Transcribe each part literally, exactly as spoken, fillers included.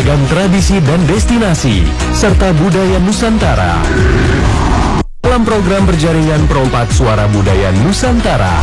beragam tradisi dan destinasi, serta budaya Nusantara. Dalam program berjaringan Perompak Suara Budaya Nusantara.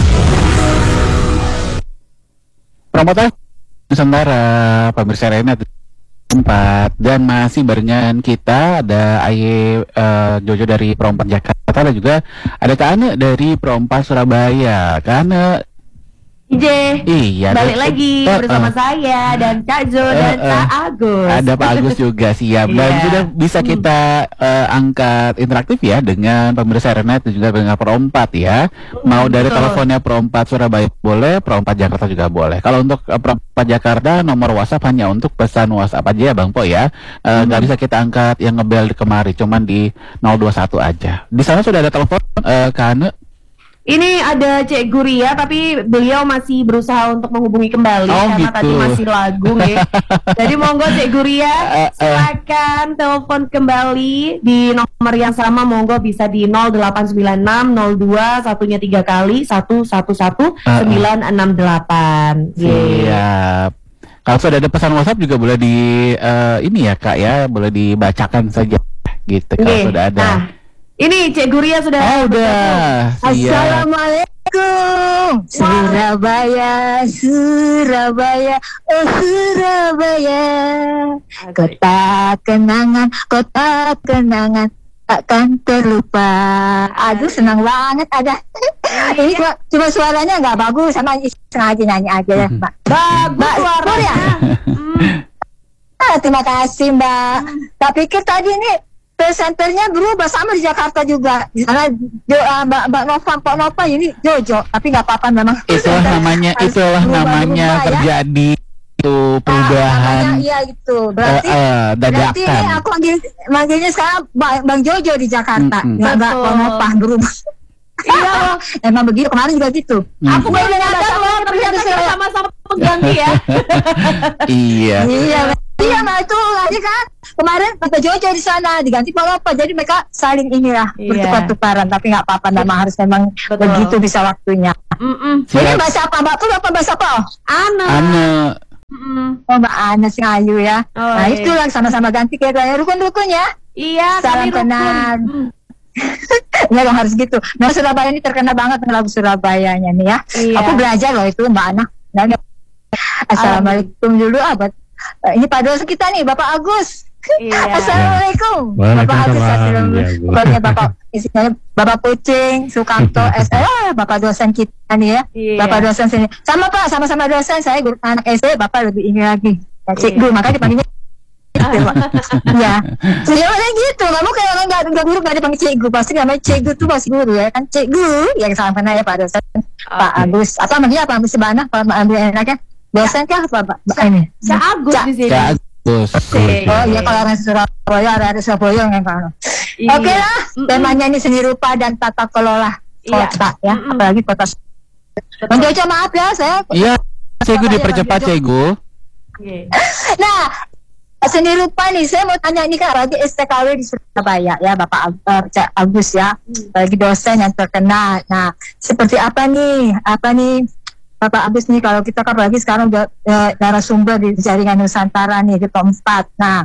Perompak Nusantara, pemirsa Rena empat, dan masih barengan kita ada Aye uh, Jojo dari Perompak Jakarta, dan juga ada Kak Ane dari Perompak Surabaya. Kak Ane, J, iya, balik dan, lagi uh, bersama uh, saya dan Kak Jo uh, dan uh, Kak Agus. Ada Pak Agus juga siap, dan yeah. sudah bisa kita uh, angkat interaktif ya dengan pemirsa Renet dan juga dengan Perompak ya. Mau dari Betul. teleponnya Perompak Surabaya boleh, Perompak Jakarta juga boleh. Kalau untuk uh, Perompak Jakarta nomor WhatsApp hanya untuk pesan WhatsApp aja ya Bang Po ya. Uh, nggak hmm. bisa kita angkat yang ngebel di kemari, cuman di nol dua satu aja. Di sana sudah ada telepon uh, Kak Ane. Ini ada Cek Guria, tapi beliau masih berusaha untuk menghubungi kembali oh, karena gitu. tadi masih lagu ya. Jadi monggo Cek Guria, silakan telepon kembali di nomor yang sama, monggo bisa di nol delapan sembilan enam nol dua satunya tiga kali satu satu satu sembilan enam delapan. Siap. Kalau sudah ada pesan WhatsApp juga boleh di uh, ini ya Kak ya, boleh dibacakan saja gitu kalau okay. sudah ada. Nah, ini Cek Guria sudah. Oh, udah. Assalamualaikum. Surabaya, Surabaya, oh Surabaya. Kota kenangan, kota kenangan, takkan terlupa. Aduh, senang banget ada. Ini cuma, cuma suaranya nggak bagus, sama sengaja nyanyi aja ya, Mbak. Bagus suaranya. Ah, terima kasih Mbak. Tak pikir tadi nih presenternya berubah, sama di Jakarta juga. Di sana jo, uh, Mbak Mbak Nova, Pak Nova ini Jojo, tapi nggak apa-apa memang. Itulah namanya, itulah berubah, namanya berubah, terjadi ya? Itu perubahan. Ah, iya gitu. Berarti, uh, uh, berarti ini aku manggil, manggilnya sekarang Bang, Bang Jojo di Jakarta. Mm -mm. Nggak Mbak Nova berubah. Iya, emang begitu, kemarin juga gitu. Mm. Aku baru nyadar loh, ternyata kita sama-sama pengganti ya. Iya. Iya. Iya, nah itu tadi kan kemarin kata Jojo di sana diganti Pak Lopo, jadi mereka saling inilah iya. bertukar-tukaran, tapi nggak apa-apa, memang harus memang betul. Begitu bisa waktunya. Mm -mm. Ini bahasa apa Mbak? Tuh apa bahasa apa? Ana. Ana. Mm. Oh Mbak Ana sing ayu ya. Oh, nah iya. Itu lah sama-sama ganti kayak rukun-rukun ya. Iya. Salam kenal. Ya dong harus gitu. Nah Surabaya ini terkenal banget dengan lagu Surabayanya nih ya. Iya. Aku belajar loh itu Mbak Ana. Nah, assalamualaikum dulu ah buat Uh, ini Pak dosen kita nih, Bapak Agus. Iya. Assalamualaikum. Bapak Agus. Assalamualaikum. Bapak isinya Bapak Pucing, Sukamto, S eh Bapak dosen kita nih ya. Iya. Bapak dosen sini. Sama Pak, sama-sama dosen. Saya guru anak S D, Bapak lebih ini lagi. Ya, cik guru, makanya dipanggilnya Iya. Sebenarnya gitu, kamu kayak orang nggak nggak guru nggak dipanggil cik guru, pasti namanya cik guru tuh pasti guru ya kan, cik guru yang sama pernah ya Pak dosen. Pak Agus. Apa namanya Pak Agus Sebana? Pak ambil enaknya. Dosen kah apa Pak? Ini. Cak Agus di sini. Cak Agus. Oh iya, kalau orang Surabaya ada Surabaya yang kalau. Oke lah, temanya ini seni rupa dan tata kelola kota ya, apalagi kota. Bang Jojo maaf ya, saya. Iya, Cegu dipercepat Cegu. Nah, seni rupa nih, saya mau tanya ini kan lagi S T K W di Surabaya ya, Bapak Cak Agus ya, lagi dosen yang terkenal. Nah, seperti apa nih, apa nih? Bapak Agus nih, kalau kita kan lagi sekarang udah e, narasumber di jaringan Nusantara nih di keempat. Nah,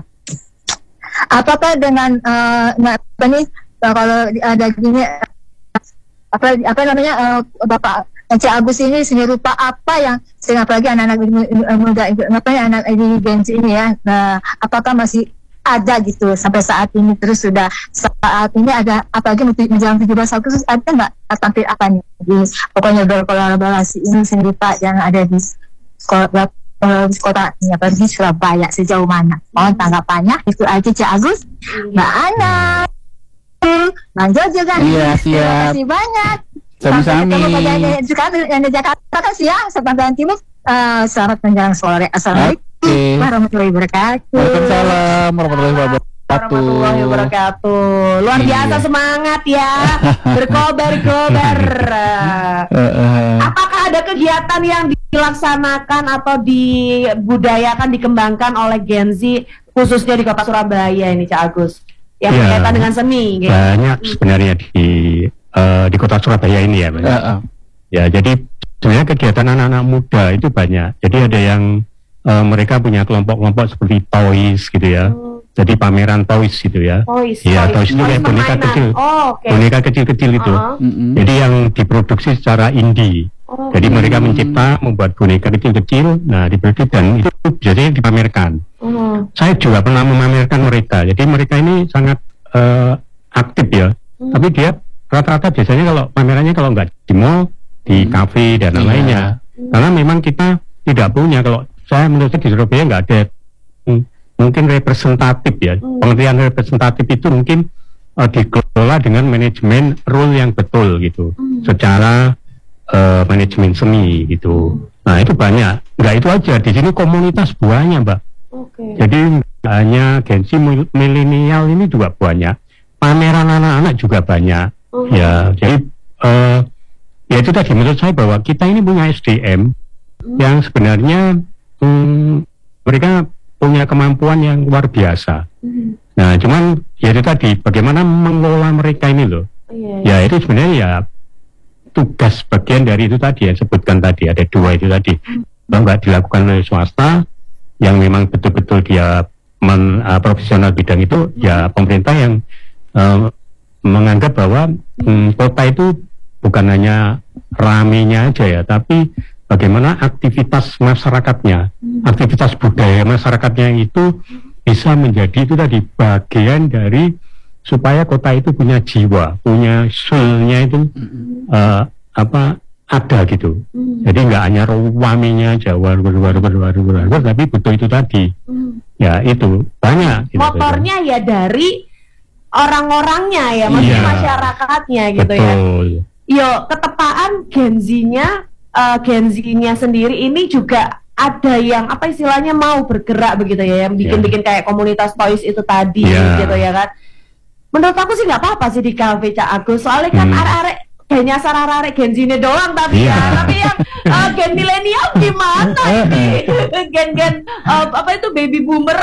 apakah dengan e, apa nih kalau ada gini apa apa namanya e, Bapak Cak Agus ini seni rupa apa yang sehingga apalagi anak-anak muda apa ya anak ini Gen Z ini ya, nah, apakah masih ada gitu sampai saat ini, terus sudah saat ini ada apalagi menjelang tujuh belas Agustus ada nggak tampil apa nih di pokoknya berkolaborasi ini seni rupa yang ada di kota di kota apa di Surabaya sejauh mana? Mohon tanggapannya. Itu aja Cak Agus, Mbak Ana, Bang Jojo kan. Iya, siap. Terima kasih banyak. Sami-sami. Sekarang yang di Jakarta kan siang, Selatan Timur. Uh, selamat menjelang sore. Assalamualaikum. Okay. Warahmatullahi wabarakatuh. Waalaikumsalam warahmatullahi wabarakatuh. Warahmatullahi wabarakatuh. Luar biasa semangat ya. Berkobar-kobar. Apakah ada kegiatan yang dilaksanakan atau dibudayakan, dikembangkan oleh Gen Z khususnya di Kota Surabaya ini Cak Agus yang ya, berkaitan dengan seni? Gitu? Banyak sebenarnya di uh, di Kota Surabaya ini ya, uh, uh. Ya jadi sebenarnya kegiatan anak-anak muda itu banyak. Jadi ada yang uh, mereka punya kelompok-kelompok seperti toys gitu ya. Hmm. Jadi pameran toys gitu ya. Toys. Iya, toys, toys itu kayak boneka permainan. kecil. Oh, oke. Boneka kecil-kecil itu. Uh-huh. Mm-mm. Jadi yang diproduksi secara indie. Oh, Jadi oke. mereka mencipta, membuat boneka kecil-kecil, nah diproduksi dan itu biasanya dipamerkan. Hmm. Saya juga pernah memamerkan mereka. Jadi mereka ini sangat uh, aktif ya. Hmm. Tapi dia rata-rata biasanya kalau pamerannya kalau nggak di mall, di Hmm. kafe dan Iya. lainnya. Karena memang kita tidak punya. Kalau saya menurut saya di Surabaya nggak ada hmm, mungkin representatif ya. Hmm. Pengertian representatif itu mungkin uh, dikelola dengan manajemen rule yang betul gitu. Hmm. Secara uh, manajemen seni gitu. Nah itu banyak. Nggak itu aja. Di sini komunitas banyak, Mbak. Oke. Jadi nggak hanya Gen Z mil- milenial ini juga banyak, pameran anak-anak juga banyak. Mhm. Ya, jadi eh, ya itu tadi menurut saya bahwa kita ini punya S D M Mhm. yang sebenarnya hmm, mereka punya kemampuan yang luar biasa. Mhm. Nah, cuman ya itu tadi bagaimana mengelola mereka ini loh. Iya, iya. Ya itu sebenarnya ya tugas bagian dari itu tadi yang sebutkan tadi ada dua itu tadi. Kalau nggak dilakukan oleh swasta yang memang betul-betul dia men, uh, profesional bidang itu, ya pemerintah yang uh, menganggap bahwa hmm, kota itu bukan hanya ramenya aja ya, tapi bagaimana aktivitas masyarakatnya, aktivitas budaya masyarakatnya itu bisa menjadi itu tadi bagian dari supaya kota itu punya jiwa, punya soul-nya itu uh, apa ada gitu. Hmm. Jadi nggak hanya ramenya aja, war war war war war war, war, tapi betul itu tadi. Hmm. Ya itu banyak. Gitu, Motornya ya dari orang-orangnya ya, maksudnya Iya. masyarakatnya gitu ya. betul. Yo, ketepaan Gen Z-nya, eh, Gen Z-nya sendiri ini juga ada yang apa istilahnya mau bergerak begitu ya, yang bikin-bikin kayak komunitas toys itu tadi Iya. gitu ya kan. Menurut aku sih nggak apa-apa sih di kafe Cak Agus, soalnya kan Hmm. arek-arek kayaknya arek-arek Gen Z-nya doang tapi Iya. ya, tapi yang eh, Gen milenial gimana ini? Gen-gen eh, apa itu baby boomer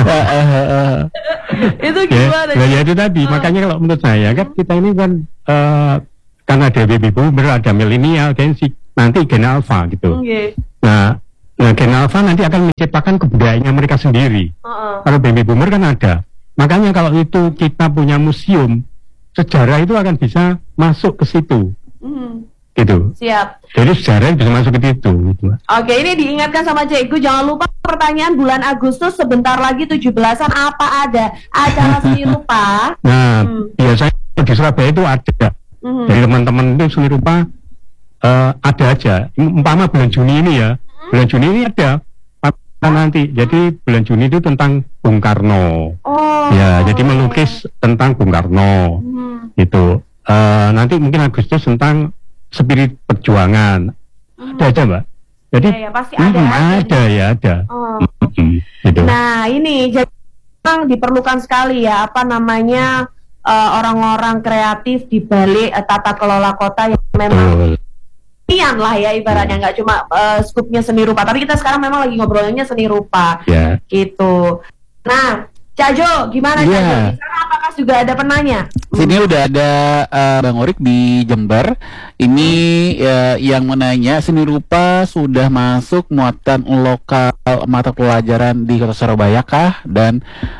itu Ya, gimana? ya, ya itu tadi. Ah. Makanya kalau menurut saya kan kita ini kan eh, kan ada baby boomer, ada milenial, Gen Z, nanti Gen Alpha gitu. Oke. Nah, nah Gen Alpha nanti akan menciptakan kebudayaannya mereka sendiri. Heeh. Kalau baby boomer kan ada. Makanya kalau itu kita punya museum, sejarah itu akan bisa masuk ke situ, Hmm, gitu. siap. Jadi sejarah bisa masuk ke situ, gitu. Oke, ini diingatkan sama Cikgu, jangan lupa pertanyaan bulan Agustus sebentar lagi tujuh belasan apa ada acara seni rupa. Nah, Hmm. biasanya di Surabaya itu ada. Mhm. Dari teman-teman itu seni rupa eh, ada aja. Umpama bulan Juni ini ya, bulan Juni ini ada. Apa nanti? Jadi bulan Juni itu tentang Bung Karno. Oh. Ya, jadi melukis tentang Bung Karno. Hmm. Itu Eh, nanti mungkin Agustus tentang spirit perjuangan. Ada aja, Mbak. Jadi Ya, ya, pasti ada hmm, aja ada nih. ya ada. Oh. Hmm, gitu. Nah, ini jadi memang diperlukan sekali ya apa namanya eh, orang-orang kreatif di balik eh, tata kelola kota yang memang Betul. nian lah ya ibaratnya, nggak cuma eh, skupnya seni rupa, tapi kita sekarang memang lagi ngobrolnya seni rupa Ya. gitu. Nah, Cak Jo, gimana Cak Iya. Jo? Di sana apakah sudah ada penanya? Sini udah ada uh, Bang Orik di Jember. Ini uh, yang menanya seni rupa sudah masuk muatan lokal mata pelajaran di Kota Surabaya kah? Dan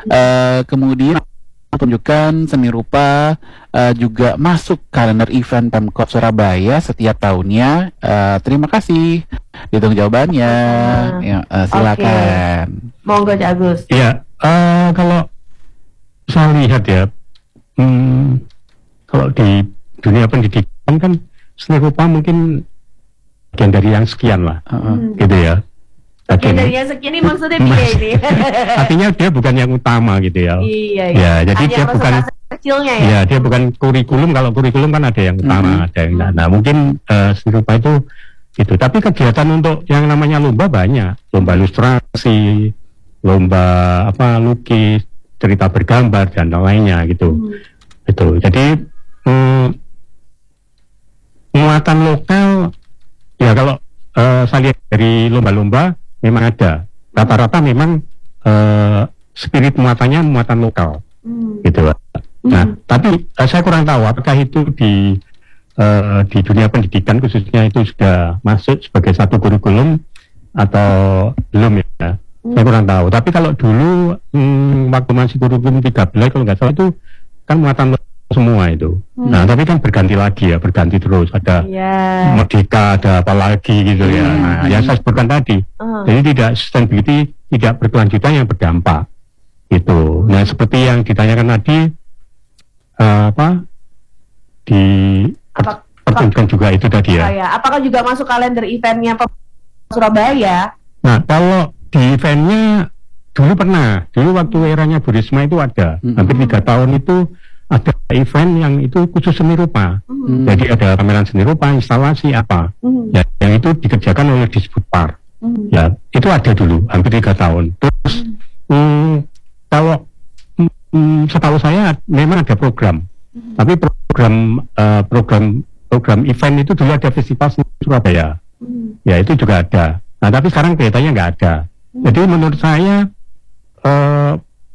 uh, kemudian tunjukkan seni rupa uh, juga masuk kalender event Pemkot Surabaya setiap tahunnya. Uh, terima kasih. Ditunggu jawabannya. Ah. Ya, uh, silakan. Monggo Cak Agus. Iya, eh, kalau saya lihat ya, hmm, kalau di dunia pendidikan kan seni rupa mungkin bagian dari yang sekian lah, Uh-uh. Hmm. gitu ya. Oke, Bagian- dari yang segini maksudnya piye ini? artinya dia bukan yang utama gitu ya. Iya, Ya, jadi Hanya dia bukan, persentase kecilnya ya. ya dia bukan kurikulum. Kalau kurikulum kan ada yang utama, Mhm. ada yang enggak. Nah, mungkin eh, seni rupa itu gitu. Tapi kegiatan untuk yang namanya lomba banyak, lomba ilustrasi, lomba apa lukis, cerita bergambar dan lainnya gitu. Hmm. Itu. Jadi hmm, muatan lokal ya kalau eh, saya lihat dari lomba-lomba memang ada. Rata-rata memang eh, spirit muatannya muatan lokal Hmm. gitu. Nah, Hmm. tapi eh, saya kurang tahu apakah itu di eh, di dunia pendidikan khususnya itu sudah masuk sebagai satu kurikulum atau belum ya. Hmm. Saya kurang tahu. Tapi kalau dulu hmm, waktu masih kurikulum tiga belas kalau nggak salah itu kan muatan semua itu. Hmm. Nah tapi kan berganti lagi ya, berganti terus. Ada Iya. Merdeka, ada apa lagi gitu ya. Hmm. Nah yang saya sebutkan tadi. Uh. Jadi tidak sustainability, tidak berkelanjutan yang berdampak. Gitu. Nah seperti yang ditanyakan tadi, uh, apa di Apa- pertunjukan juga itu tadi ya. Oh, ya. Apakah juga masuk kalender eventnya Pem- Surabaya? Nah, kalau di eventnya dulu pernah, dulu waktu eranya Bu Risma itu ada, Mm-hmm. hampir tiga tahun itu ada event yang itu khusus seni rupa. Hmm. Jadi ada pameran seni rupa, instalasi apa, Hmm. ya, yang itu dikerjakan oleh Disputpar. Hmm. Ya, itu ada dulu, hampir tiga tahun. Terus, hmm, kalau hmm, setahu saya memang ada program, Hmm. tapi program eh, program program event itu dulu ada festival seni Surabaya. Hmm. Ya itu juga ada. Nah tapi sekarang kelihatannya nggak ada. Jadi menurut saya eh,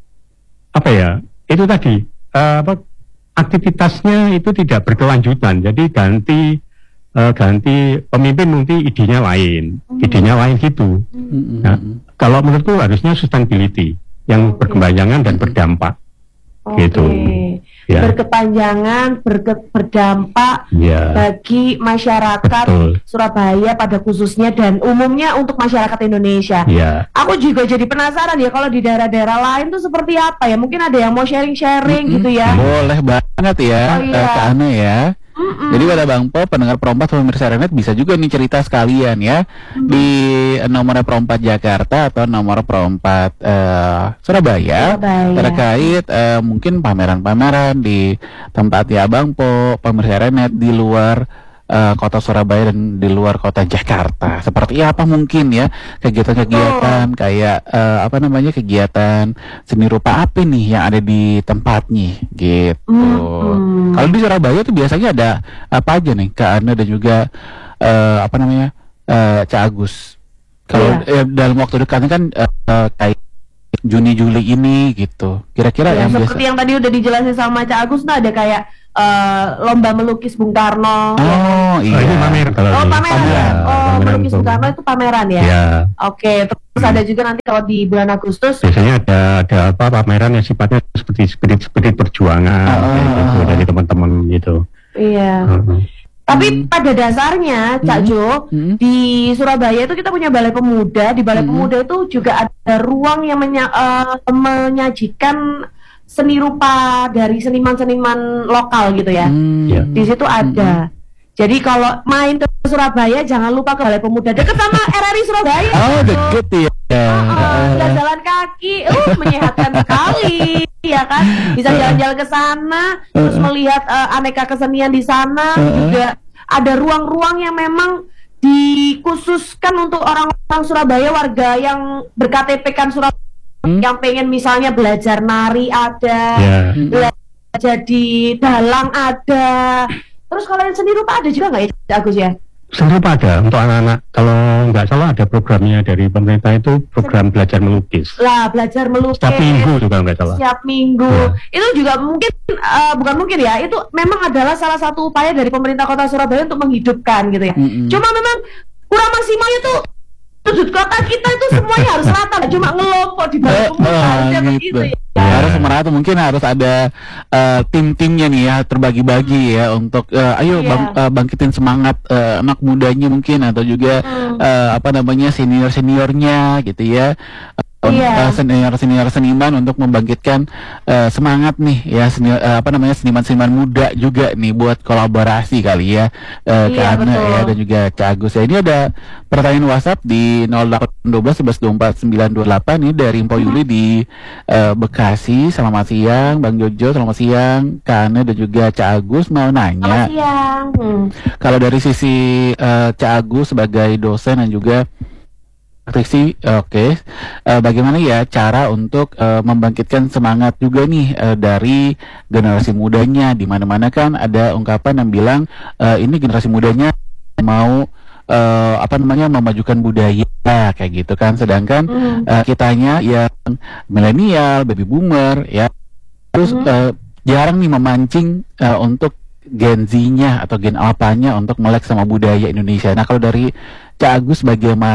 apa ya? Itu tadi eh, apa aktivitasnya itu tidak berkelanjutan. Jadi ganti eh, ganti pemimpin nanti idenya lain, idenya lain gitu. Mm-mm. Nah, kalau menurutku harusnya sustainability yang Oke. berkepanjangan dan berdampak. Oke. Gitu. Ya. Berkepanjangan, berke- berdampak Ya, bagi masyarakat betul. Surabaya pada khususnya dan umumnya untuk masyarakat Indonesia. Ya, Aku juga jadi penasaran ya kalau di daerah-daerah lain tuh seperti apa ya? Mungkin ada yang mau sharing-sharing gitu ya. Boleh banget ya, Oh, iya. eh, Kak Ana ya. Mm-mm. Jadi pada Bang Po, pendengar Perompat pemirsa Renet bisa juga nih cerita sekalian ya di nomor Perompat Jakarta atau nomor Perompat eh, Surabaya, Surabaya. terkait eh, mungkin pameran-pameran di tempatnya Bang Po, pemirsa Renet di luar eh, kota Surabaya dan di luar kota Jakarta. Seperti apa mungkin ya kegiatan-kegiatan kayak eh, apa namanya kegiatan seni rupa apa nih yang ada di tempatnya gitu. Mm-mm. Kalau di Surabaya tuh biasanya ada apa aja nih Kak Ana dan juga eh, apa namanya eh, Cak Agus. Kalau Iya. eh, dalam waktu dekat ini kan eh, eh, kayak Juni Juli ini gitu. Kira-kira Ya, yang seperti biasa. yang tadi udah dijelasin sama Cak Agus, nah ada kayak eh, lomba melukis Bung Karno. Oh Oh, iya. ini pamer kalau Oh ini. pameran, Ya, oh pameran melukis tuh. Bung Karno itu pameran ya? Ya. Oke, terus ada juga nanti kalau di bulan Agustus. Biasanya ada ada apa pameran yang sifatnya seperti spirit-spirit perjuangan Ah, kayak gitu ah, dari teman-teman gitu. Iya. Heeh. Tapi Hmm. pada dasarnya, Cak Hmm. Jo, Hmm. di Surabaya itu kita punya Balai Pemuda. Di Balai Hmm. Pemuda itu juga ada ruang yang menya- eh, menyajikan seni rupa dari seniman-seniman lokal gitu ya. Hmm. Ya. Di situ ada. Jadi kalau main ke Surabaya jangan lupa ke Balai Pemuda deket sama R R I Surabaya. Oh deket ya. Ah, nggak jalan kaki, uh menyehatkan sekali, ya kan? Bisa jalan-jalan ke sana, terus melihat eh, aneka kesenian di sana. Uh-uh. Juga ada ruang-ruang yang memang dikhususkan untuk orang-orang Surabaya, warga yang ber-K T P kan Surabaya, Hmm. yang pengen misalnya belajar nari ada, Ya. belajar di dalang ada. Terus kalau yang seni rupa ada juga nggak ya, Cak Agus ya? Seni rupa ada untuk anak-anak. Kalau nggak salah ada programnya dari pemerintah itu program belajar melukis. Lah belajar melukis. Setiap minggu juga nggak salah. Setiap minggu. Ya. Itu juga mungkin eh, bukan mungkin ya, itu memang adalah salah satu upaya dari pemerintah Kota Surabaya untuk menghidupkan gitu ya. Mm-mm. Cuma memang kurang maksimal itu sudut kota kita itu semuanya harus rata, nggak cuma ngelompok di bawah Eh, pemuda eh, aja gitu. begitu ya. Ya, harus merata, mungkin harus ada eh, tim-timnya nih ya, terbagi-bagi ya untuk eh, ayo Iya. bang, eh, bangkitin semangat eh, anak mudanya mungkin atau juga Hmm. eh, apa namanya senior-seniornya gitu ya. Iya. Eh, senior-senior seniman untuk membangkitkan eh, semangat nih ya senior, eh, apa namanya seniman-seniman muda juga nih buat kolaborasi kali ya eh, ke Iya, Ana betul. ya dan juga Cak Agus ya. Ini ada pertanyaan WhatsApp di nol delapan satu dua sebelas dua empat sembilan dua delapan ini dari Mpo Yuli di eh, Bekasi. Selamat siang Bang Jojo, selamat siang Kak Ana dan juga Cak Agus, mau Selamat nanya siang. Hmm. kalau dari sisi eh, Cak Agus sebagai dosen dan juga praktisi, oke, Eh, bagaimana ya cara untuk eh, membangkitkan semangat juga nih eh, dari generasi mudanya, di mana-mana kan ada ungkapan yang bilang eh, ini generasi mudanya mau eh, apa namanya memajukan budaya kayak gitu kan, sedangkan Hmm. eh, kitanya yang milenial, baby boomer ya, terus Mhm. eh, jarang nih memancing eh, untuk Gen Z-nya atau Gen Alpha-nya untuk melek sama budaya Indonesia. Nah kalau dari Cak Agus bagaimana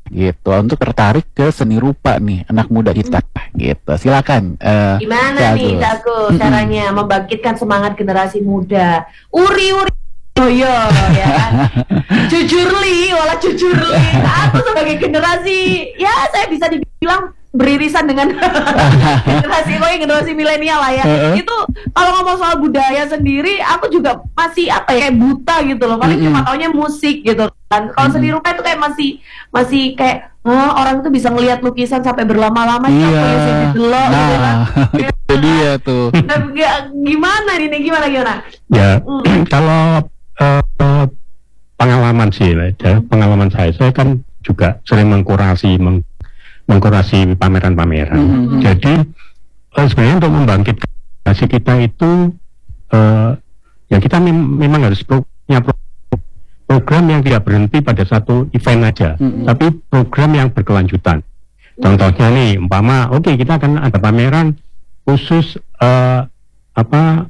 gitu untuk tertarik ke seni rupa nih anak muda kita gitu. Silakan. Uh, Gimana nih Dago caranya membangkitkan semangat generasi muda? Uri-uri oh iya ya kan. Jujurli, wala jujurli. Aku sebagai generasi, ya saya bisa dibilang beririsan dengan generasi oh generasi milenial lah ya. Uh-uh. Itu kalau ngomong soal budaya sendiri, aku juga masih apa ya kayak buta gitu loh. Paling Mm-mm. cuma taunya musik gitu kan. Kalau seni rupa itu kayak masih masih kayak ah, orang itu bisa ngelihat lukisan sampai berlama-lama Iya. sampai ya sih delok gitu kan. Nah, itu dia tuh. Nah, g- gimana nih gimana gimana? Ya, Hmm. kalau eh, eh, pengalaman sih, ya, pengalaman saya, saya kan juga sering mengkurasi, meng, mengkurasi pameran-pameran. Mm-hmm. Jadi eh, sebenarnya untuk membangkitkan generasi kita itu, eh, ya kita mem- memang harus pro- punya pro- program yang tidak berhenti pada satu event aja, Mm-hmm. tapi program yang berkelanjutan. Contohnya nih, umpama, oke kita akan ada pameran khusus eh, apa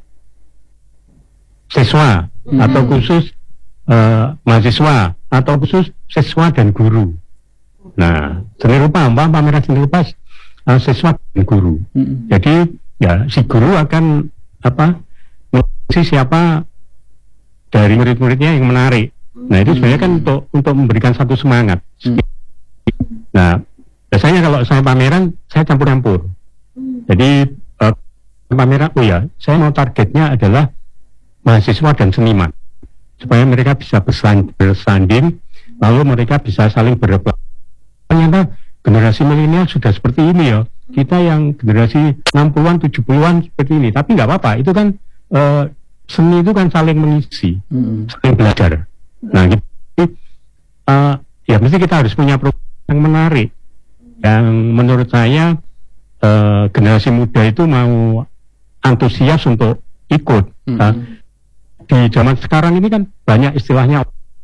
siswa Hmm. atau khusus uh, mahasiswa atau khusus siswa dan guru. Nah, seni rupa, umpama pameran seni rupa uh, siswa dan guru. Mm-mm. Jadi ya si guru akan apa mengisi siapa dari murid-muridnya yang menarik. Nah itu sebenarnya kan untuk untuk memberikan satu semangat. Hmm. Nah biasanya kalau saya pameran saya campur-campur. Jadi uh, pameran, oh ya saya mau targetnya adalah mahasiswa dan seniman supaya mereka bisa bersan- bersanding, lalu mereka bisa saling berrefleksi. Ternyata generasi milenial sudah seperti ini ya, kita yang generasi enam puluhan, tujuh puluhan seperti ini, tapi nggak apa-apa, itu kan eh, seni itu kan saling mengisi, Mm-mm. saling belajar. Nah gitu, eh, ya mesti kita harus punya program yang menarik, yang menurut saya eh, generasi muda itu mau antusias untuk ikut. Nah, di zaman sekarang ini kan banyak istilahnya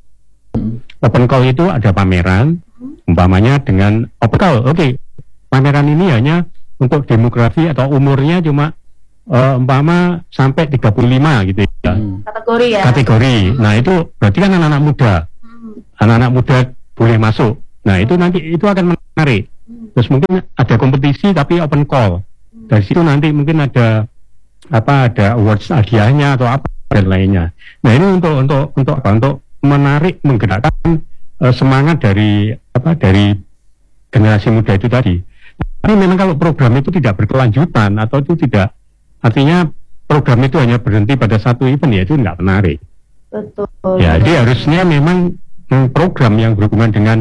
open call, itu ada pameran umpamanya dengan open call, oke okay, pameran ini hanya untuk demografi atau umurnya cuma uh, umpama sampai tiga puluh lima gitu ya, Mm. Kategori ya. kategori. Nah itu berarti kan anak-anak muda, anak-anak muda boleh masuk. Nah itu nanti itu akan menarik. Terus mungkin ada kompetisi tapi open call. Dari situ nanti mungkin ada apa ada awards hadiahnya atau apa dan lainnya. Nah ini untuk untuk untuk apa? Untuk menarik, menggerakkan uh, semangat dari apa dari generasi muda itu tadi. Tapi memang kalau program itu tidak berkelanjutan atau itu tidak, artinya program itu hanya berhenti pada satu event, ya itu tidak menarik. Betul. Ya, jadi harusnya memang mm, program yang berhubungan dengan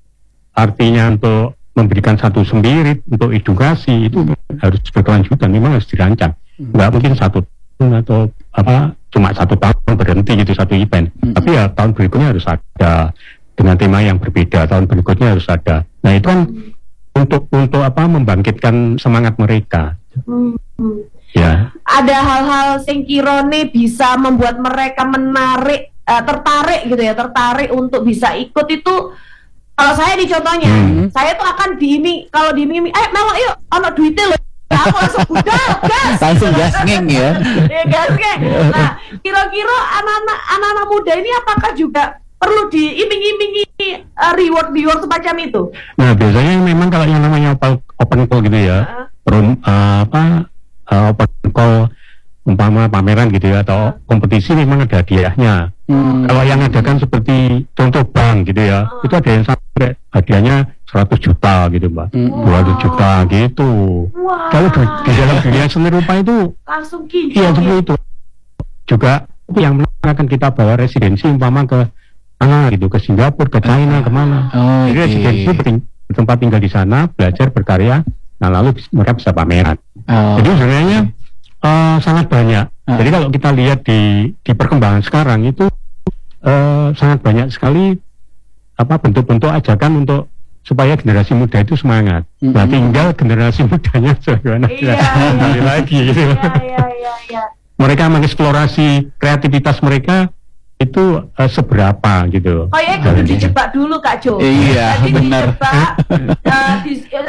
artinya untuk memberikan satu spirit untuk edukasi itu harus berkelanjutan, memang harus dirancang. Nggak mungkin satu tahun atau apa cuma satu tahun berhenti gitu satu event. Hmm. Tapi ya tahun berikutnya harus ada dengan tema yang berbeda, tahun berikutnya harus ada. Nah itu kan untuk untuk apa membangkitkan semangat mereka. Hmm. Ya. Ada hal-hal sing kirone bisa membuat mereka menarik, eh, tertarik gitu ya, tertarik untuk bisa ikut itu. Kalau saya di contohnya, Hmm. saya tuh akan diiming, kalau diiming, eh melo yuk, ono duitnya loh. Nah, aku langsung budal, gas. Langsung gas ngeng ya. Ya gas ngeng. Nah, kira-kira anak-anak anak-anak muda ini apakah juga perlu diiming-imingi uh, reward-reward semacam itu? Nah biasanya memang kalau yang namanya open, open call gitu ya, Uh. rum, uh, apa uh, open call umpama pameran gitu ya atau kompetisi memang ada hadiahnya. Hmm. Kalau yang adakan seperti contoh bank gitu ya, Uh. itu ada yang sampai hadiahnya seratus juta gitu mbak, Hmm. dua ratus juta gitu. Wah. Kalau di, di dalam dunia seni rupa itu, Langsung kinclong. iya seperti itu. Juga yang akan kita bawa residensi umpama ke mana gitu, ke Singapura, ke China, kemana. Oh, Jadi oke. residensi berting- tempat tinggal di sana, belajar, berkarya, nah lalu bis- mereka bisa pameran. Oh. Jadi sebenarnya eh, sangat banyak. Ah. Jadi kalau kita lihat di di perkembangan sekarang itu eh, sangat banyak sekali apa bentuk-bentuk ajakan untuk supaya generasi muda itu semangat. Mm-hmm. Nah tinggal generasi mudanya bagaimana Iya, kembali iya. lagi gitu. Iya, iya, iya, iya. Mereka mengeksplorasi kreativitas mereka itu eh, seberapa gitu. Kayaknya kudu Jalannya. dijebak dulu Kak Jo. Iya, Jadi benar. dijebak, eh, di, apa, termasuk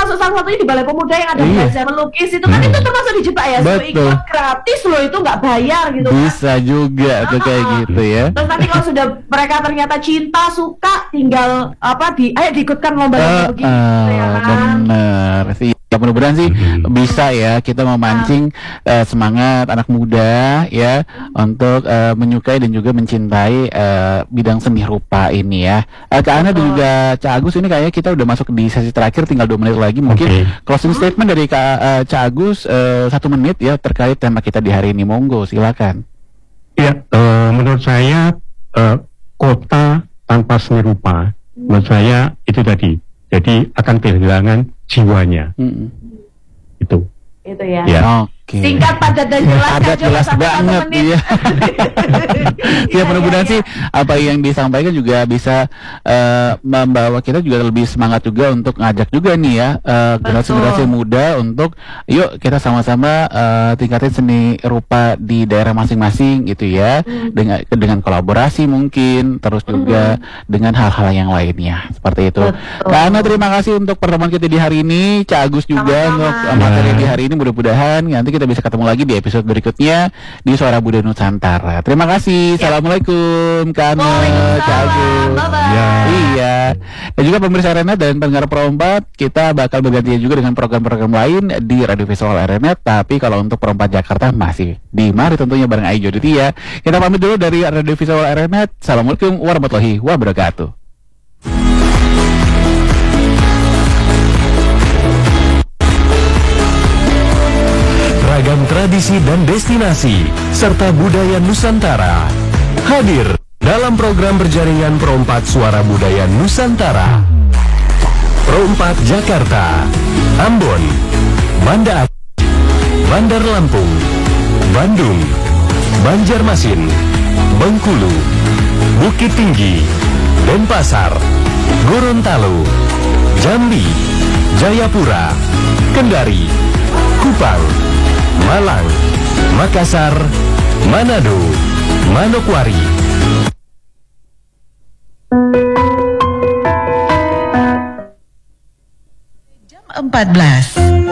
termasuk salah satunya di Balai Pemuda yang ada Iya. belajar melukis itu kan Hmm. itu termasuk di Jepang ya. So, Betul. ikut gratis loh, itu nggak bayar gitu kan. Bisa juga tuh kayak Ah. gitu ya. Terus nanti kalau sudah mereka ternyata cinta, suka, tinggal apa di ayo diikutkan lomba Eh, lomba begini gitu ya eh, kan. bener sih. Ya, mudah-mudahan sih Mhm. bisa ya kita memancing eh, semangat anak muda ya untuk eh, menyukai dan juga mencintai eh, bidang seni rupa ini ya. Eh, Kak Ana dan Betul. juga Cak Agus, ini kayaknya kita udah masuk di sesi terakhir, tinggal dua menit lagi. Mungkin Oke. closing statement dari Kak eh, Cak Agus eh, satu menit ya terkait tema kita di hari ini. Monggo, silakan. Ya, eh, menurut saya eh, kota tanpa seni rupa, menurut saya itu tadi, jadi akan kehilangan jiwanya Mm-mm. itu. Itu ya. Ya. Oke. Singkat, padat dan jelas. Padat, nggak cuma jelas satu- satu banget, menit. iya. Ya, Iya, mudah-mudahan iya, sih apa yang disampaikan juga bisa eh, membawa kita juga lebih semangat juga untuk ngajak juga nih ya eh, generasi-generasi muda untuk yuk kita sama-sama eh, tingkatin seni rupa di daerah masing-masing gitu ya, Hmm. dengan dengan kolaborasi mungkin, terus juga dengan hal-hal yang lainnya seperti itu. Betul. Karena terima kasih untuk pertemuan kita di hari ini, Cak Agus juga Sama-sama. untuk eh, materi di hari ini. Mudah-mudahan nanti kita bisa ketemu lagi di episode berikutnya di Suara Buddha Nusantara. Terima kasih. Assalamualaikum, Kak Ana, Cak Waalaikumsalam. Agus. Bye-bye. Ya. Iya. Dan juga pemirsa Renet dan pendengar Perompat, kita bakal bergantian juga dengan program-program lain di Radio Visual Renet. Tapi kalau untuk Perompat Jakarta masih di Mari tentunya bareng Ai Joditia. Kita pamit dulu dari Radio Visual Renet. Assalamualaikum warahmatullahi wabarakatuh. Ragam tradisi dan destinasi, serta budaya Nusantara hadir dalam program berjaringan Perompat Suara Budaya Nusantara. Perompat Jakarta, Ambon, Banda Aceh, Bandar Lampung, Bandung, Banjarmasin, Bengkulu, Bukit Tinggi, Denpasar, Gorontalo, Jambi, Jayapura, Kendari, Kupang, Malang, Makassar, Manado, Manokwari. empat belas